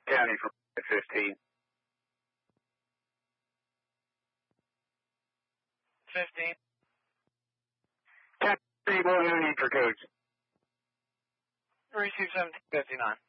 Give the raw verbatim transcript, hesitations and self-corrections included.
County from fifteen. fifteen. County, what do you need for codes? Receive seventeen fifty-nine.